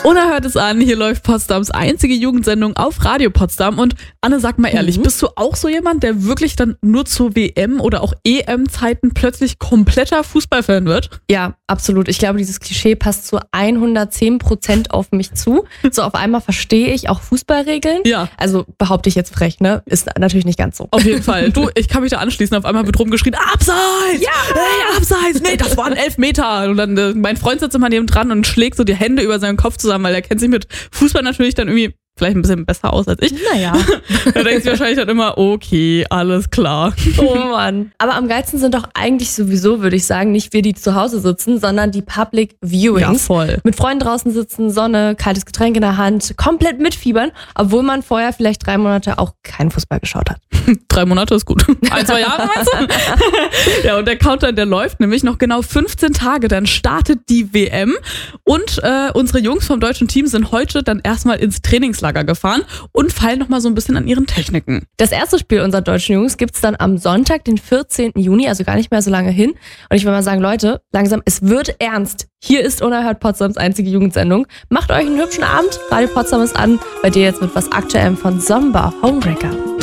Unerhört ist an, hier läuft Potsdams einzige Jugendsendung auf Radio Potsdam. Und Anne, sag mal ehrlich, bist du auch so jemand, der wirklich dann nur zu WM- oder auch EM-Zeiten plötzlich kompletter Fußballfan wird? Ja, absolut. Ich glaube, dieses Klischee passt zu 110% auf mich zu. So auf einmal verstehe ich auch Fußballregeln. Ja. Also behaupte ich jetzt frech, ne? Ist natürlich nicht ganz so. Auf jeden Fall. Du, ich kann mich da anschließen. Auf einmal wird rumgeschrien, Abseits! Ja! Hey, Abseits! Nee, das waren 11 Meter. Und dann mein Freund sitzt immer neben dran und schlägt so die Hände über seinen Kopf zusammen, weil er kennt sich mit Fußball natürlich dann irgendwie vielleicht ein bisschen besser aus als ich. Naja. Da denkt sich wahrscheinlich dann immer, okay, alles klar. Oh Mann. Aber am geilsten sind doch eigentlich sowieso, würde ich sagen, nicht wir, die zu Hause sitzen, sondern die Public Viewings. Ja, voll. Mit Freunden draußen sitzen, Sonne, kaltes Getränk in der Hand, komplett mitfiebern, obwohl man vorher vielleicht 3 Monate auch keinen Fußball geschaut hat. 3 Monate ist gut. 1, 2 Jahre meinst du? Ja, und der Countdown, der läuft nämlich noch genau 15 Tage. Dann startet die WM und unsere Jungs vom deutschen Team sind heute dann erstmal ins Trainingslager gefahren und feilen nochmal so ein bisschen an ihren Techniken. Das erste Spiel unserer deutschen Jungs gibt's dann am Sonntag, den 14. Juni, also gar nicht mehr so lange hin. Und ich will mal sagen, Leute, langsam, es wird ernst. Hier ist Unerhört Potsdams einzige Jugendsendung. Macht euch einen hübschen Abend. Radio Potsdam ist an. Bei dir jetzt mit was Aktuellem von Zomba, Homebreaker.